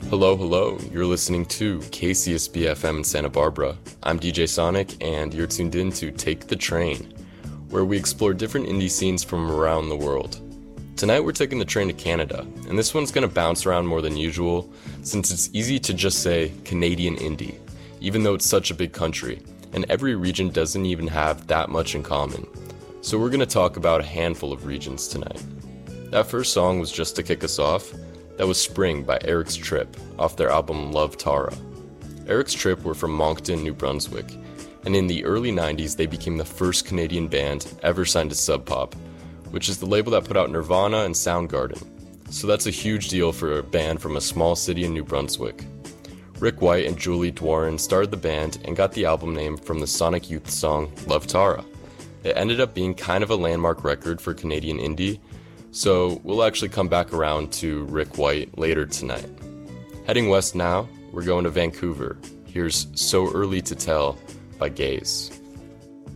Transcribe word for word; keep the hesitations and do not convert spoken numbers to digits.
Hello, hello. You're listening to K C S B F M in Santa Barbara. I'm D J Sonic, and you're tuned in to Take the Train, where we explore different indie scenes from around the world. Tonight we're taking the train to Canada, and this one's going to bounce around more than usual, since it's easy to just say Canadian indie, even though it's such a big country, and every region doesn't even have that much in common. So we're going to talk about a handful of regions tonight. That first song was just to kick us off. That was Spring by Eric's Trip, off their album Love Tara. Eric's Trip were from Moncton, New Brunswick, and in the early nineties they became the first Canadian band ever signed to Sub Pop, which is the label that put out Nirvana and Soundgarden. So that's a huge deal for a band from a small city in New Brunswick. Rick White and Julie Dworin started the band and got the album name from the Sonic Youth song Love Tara. It ended up being kind of a landmark record for Canadian indie, so we'll actually come back around to Rick White later tonight. Heading west now, we're going to Vancouver. Here's So Early to Tell by Gaze.